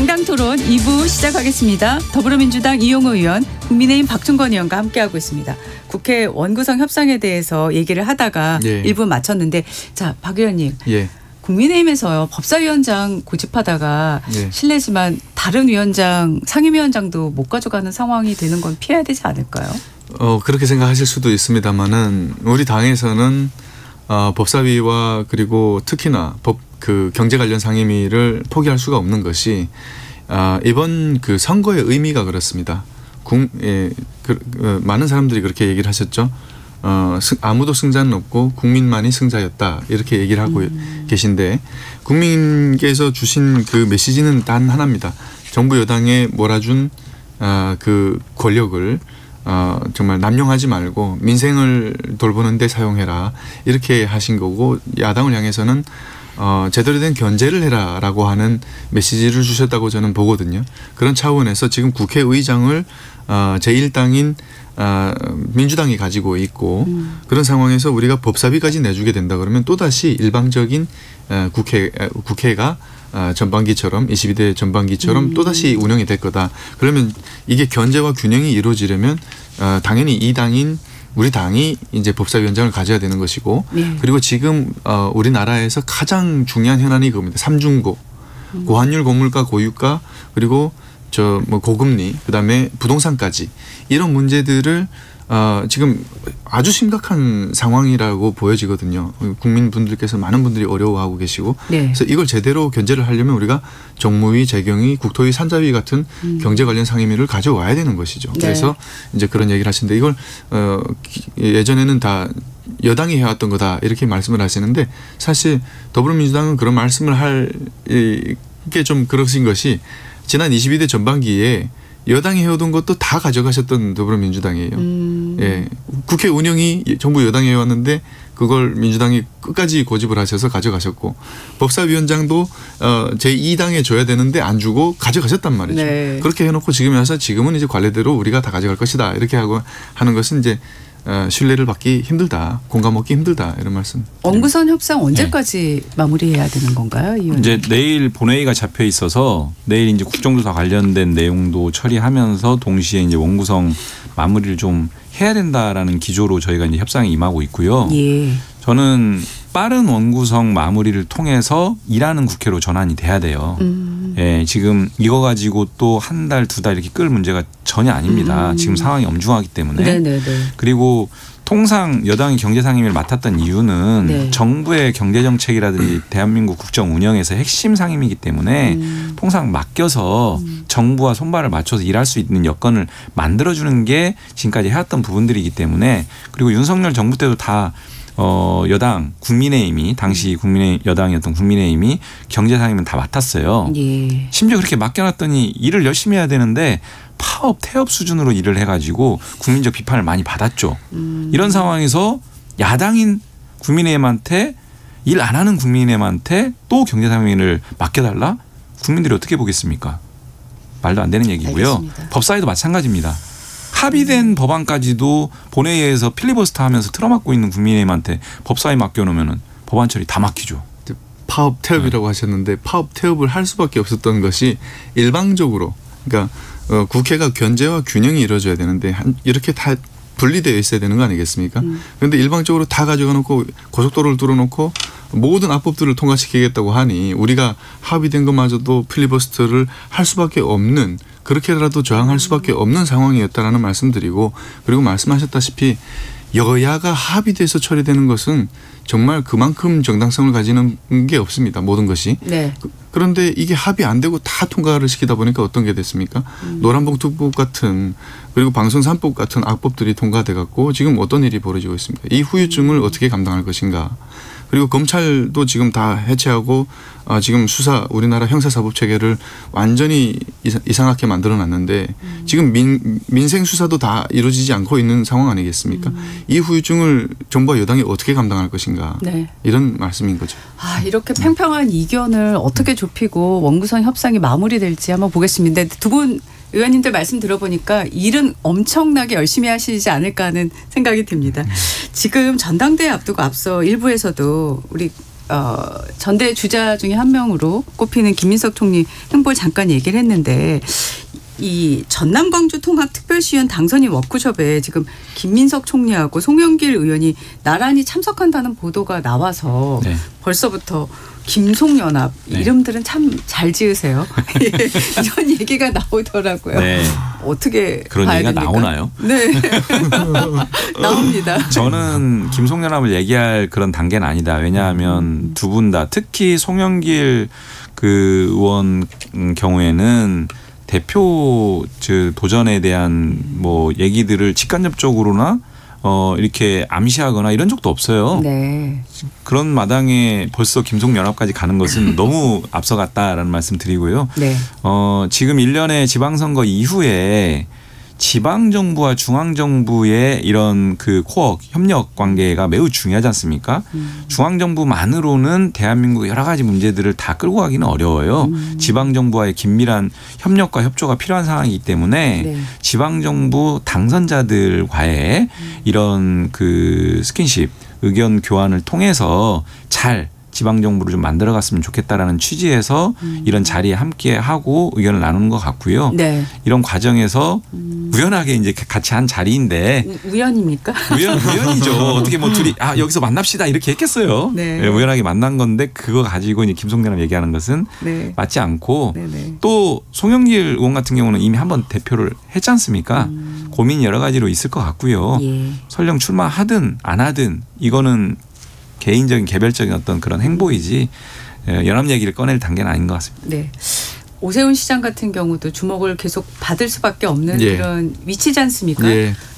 양당토론 2부 시작하겠습니다. 더불어민주당 이용호 의원, 국민의힘 박준권 의원과 함께하고 있습니다. 국회 원구성 협상에 대해서 얘기를 하다가 1부 마쳤는데, 자, 박 의원님. 국민의힘에서 법사위원장 고집하다가 실례지만 다른 위원장, 상임위원장도 못 가져가는 상황이 되는 건 피해야 되지 않을까요? 그렇게 생각하실 수도 있습니다만은 우리 당에서는 법사위와 그리고 특히나 그 경제 관련 상임위를 포기할 수가 없는 것이 이번 그 선거의 의미가 그렇습니다. 많은 사람들이 그렇게 얘기를 하셨죠. 아무도 승자는 없고 국민만이 승자였다, 이렇게 얘기를 하고 계신데, 국민께서 주신 그 메시지는 단 하나입니다. 정부 여당에 몰아준 그 권력을 정말 남용하지 말고 민생을 돌보는 데 사용해라, 이렇게 하신 거고, 야당을 향해서는 제대로 된 견제를 해라라고 하는 메시지를 주셨다고 저는 보거든요. 그런 차원에서 지금 국회의장을 제1당인 민주당이 가지고 있고, 그런 상황에서 우리가 법사위까지 내주게 된다 그러면 또다시 일방적인 국회가 전반기처럼 22대 전반기처럼 또다시 운영이 될 거다. 그러면 이게 견제와 균형이 이루어지려면 당연히 이 당인 우리 당이 이제 법사위원장을 가져야 되는 것이고, 그리고 지금 우리나라에서 가장 중요한 현안이 그겁니다. 삼중고, 고환율 고물가 고유가, 그리고 고금리, 그다음에 부동산까지, 이런 문제들을 지금 아주 심각한 상황이라고 보여지거든요. 국민분들께서 많은 분들이 어려워하고 계시고, 그래서 이걸 제대로 견제를 하려면 우리가 정무위, 재경위, 국토위, 산자위 같은 경제 관련 상임위를 가져와야 되는 것이죠. 그래서 이제 그런 얘기를 하시는데, 이걸 예전에는 다 여당이 해왔던 거다, 이렇게 말씀을 하시는데, 사실 더불어민주당은 그런 말씀을 할 게 좀 그러신 것이, 지난 22대 전반기에 여당이 해오던 것도 다 가져가셨던 더불어민주당이에요. 국회 운영이 정부 여당이 해왔는데 그걸 민주당이 끝까지 고집을 하셔서 가져가셨고, 법사위원장도 제2당에 줘야 되는데 안 주고 가져가셨단 말이죠. 그렇게 해놓고 지금은 이제 관례대로 우리가 다 가져갈 것이다, 이렇게 하고 하는 것은 이제 신뢰를 받기 힘들다, 공감 얻기 힘들다, 이런 말씀. 원구성 협상 언제까지 마무리해야 되는 건가요, 이 의원님? 이제 내일 본회의가 잡혀 있어서 내일 이제 국정조사 관련된 내용도 처리하면서 동시에 이제 원구성 마무리를 좀 해야 된다라는 기조로 저희가 이제 협상에 임하고 있고요. 저는 빠른 원구성 마무리를 통해서 일하는 국회로 전환이 돼야 돼요. 지금 이거 가지고 또 한 달, 두 달 이렇게 끌 문제가 전혀 아닙니다. 지금 상황이 엄중하기 때문에. 그리고 통상 여당이 경제상임위를 맡았던 이유는 정부의 경제정책이라든지 대한민국 국정 운영에서 핵심 상임이기 때문에 통상 맡겨서 정부와 손발을 맞춰서 일할 수 있는 여건을 만들어주는 게 지금까지 해왔던 부분들이기 때문에, 그리고 윤석열 정부 때도 다 여당 국민의힘이, 당시 여당이었던 국민의힘이 경제상임위는 다 맡았어요. 심지어 그렇게 맡겨놨더니 일을 열심히 해야 되는데 파업, 태업 수준으로 일을 해가지고 국민적 비판을 많이 받았죠. 이런 상황에서 야당인 국민의힘한테, 일 안 하는 국민의힘한테 또 경제상임위를 맡겨달라? 국민들이 어떻게 보겠습니까? 말도 안 되는 얘기고요. 알겠습니다. 법사위도 마찬가지입니다. 합의된 법안까지도 본회의에서 필리버스터 하면서 틀어막고 있는 국민의힘한테 법사위 맡겨놓으면 법안 처리 다 막히죠. 파업 태업이라고 하셨는데, 파업 태업을 할 수밖에 없었던 것이 일방적으로, 그러니까 국회가 견제와 균형이 이루어져야 되는데 이렇게 다 분리되어 있어야 되는 거 아니겠습니까? 그런데 일방적으로 다 가져가 놓고 고속도로를 뚫어놓고 모든 합법들을 통과시키겠다고 하니 우리가 합의된 것마저도 필리버스터를 할 수밖에 없는, 그렇게라도 저항할 수밖에 없는 상황이었다라는 말씀드리고, 그리고 말씀하셨다시피 여야가 합의돼서 처리되는 것은 정말 그만큼 정당성을 가지는 게 없습니다. 모든 것이. 그런데 이게 합의 안 되고 다 통과를 시키다 보니까 어떤 게 됐습니까? 노란봉투법 같은, 그리고 방송 3법 같은 악법들이 통과돼 갖고 지금 어떤 일이 벌어지고 있습니까? 이 후유증을 어떻게 감당할 것인가? 그리고 검찰도 지금 다 해체하고 지금 우리나라 형사사법 체계를 완전히 이상하게 만들어놨는데 지금 민생 수사도 다 이루어지지 않고 있는 상황 아니겠습니까? 이 후유증을 정부와 여당이 어떻게 감당할 것인가, 이런 말씀인 거죠. 이렇게 팽팽한 이견을 어떻게 좁히고 원구성 협상이 마무리될지 한번 보겠습니다. 두 분 의원님들 말씀 들어보니까 일은 엄청나게 열심히 하시지 않을까 하는 생각이 듭니다. 지금 전당대회 앞두고 앞서 일부에서도 우리 전대 주자 중에 한 명으로 꼽히는 김민석 총리 행보를 잠깐 얘기를 했는데 이 전남 광주 통합 특별시의원 당선인 워크숍에 지금 김민석 총리하고 송영길 의원이 나란히 참석한다는 보도가 나와서 네. 벌써부터 김송연합 네. 이름들은 참 잘 지으세요. 이런 얘기가 나오더라고요. 네. 어떻게 그런 봐야 얘기가 됩니까? 나오나요? 네. 나옵니다. 저는 김송연합을 얘기할 그런 단계는 아니다. 왜냐하면 두 분 다 특히 송영길 그 의원 경우에는 대표 도전에 대한 뭐 얘기들을 직간접적으로나 이렇게 암시하거나 이런 적도 없어요. 네. 그런 마당에 벌써 김송연합까지 가는 것은 너무 앞서갔다라는 말씀 드리고요. 네. 지금 1년의 지방선거 이후에 지방정부와 중앙정부의 이런 그 코어 협력 관계가 매우 중요하지 않습니까? 중앙정부만으로는 대한민국의 여러 가지 문제들을 다 끌고 가기는 어려워요. 지방정부와의 긴밀한 협력과 협조가 필요한 상황이기 때문에 네. 지방정부 당선자들과의 이런 그 스킨십, 의견 교환을 통해서 잘 지방정부를 좀 만들어갔으면 좋겠다라는 취지에서 이런 자리에 함께하고 의견을 나누는 것 같고요. 네. 이런 과정에서 우연하게 이제 같이 한 자리인데 우연입니까? 우연이죠. 어떻게 뭐 둘이 여기서 만납시다 이렇게 했겠어요. 네. 네, 우연하게 만난 건데 그거 가지고 이제 김송연합 얘기하는 것은 네. 맞지 않고 네네. 또 송영길 의원 같은 경우는 이미 한번 대표를 했지 않습니까? 고민이 여러 가지로 있을 것 같고요. 예. 설령 출마하든 안 하든 이거는 개인적인 개별적인 어떤 그런 행보이지 연합 얘기를 꺼낼 단계는 아닌 것 같습니다. 네. 오세훈 시장 같은 경우도 주목을 계속 받을 수밖에 없는 예. 그런 위치지 않습니까? 예.